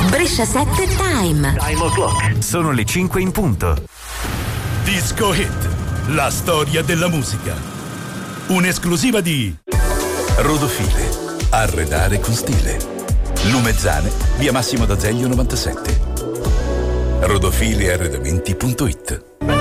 Brescia 7 Time. Time o'clock. Sono le 5 in punto. Disco Hit, la storia della musica. Un'esclusiva di Rodofile, arredare con stile. Lumezzane, via Massimo d'Azeglio 97. Rodofilearredamenti.it.